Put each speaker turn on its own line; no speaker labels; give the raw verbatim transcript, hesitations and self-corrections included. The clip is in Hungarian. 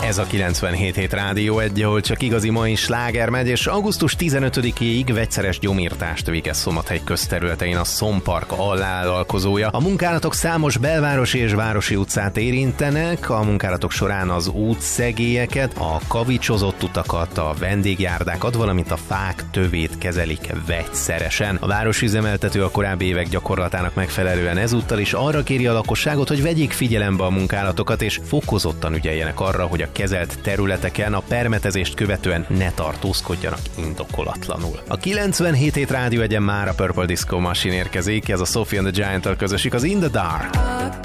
Ez a kilencvenhét hét Rádió egy, ahol csak igazi mai sláger megy, és augusztus tizenötödikéig vegyszeres gyomírtást végez Szombathely közterületein a Szompark alvállalkozója. A munkálatok számos belvárosi és városi utcát érintenek, a munkálatok során az útszegélyeket, a kavicsozott utakat, a vendégjárdákat, valamint a fák tövét kezelik vegyszeresen. A városüzemeltető a korábbi évek gyakorlatának megfelelően ezúttal is arra kéri a lakosságot, hogy vegyék figyelembe a munkálatokat, és fokozottan ügyeljenek arra, hogy a kezelt területeken a permetezést követően ne tartózkodjanak indokolatlanul. A kilencvenhét hét Rádió egyen már a Purple Disco Machine érkezik, ez a Sophie and the Giant-tal közösik az In the Dark.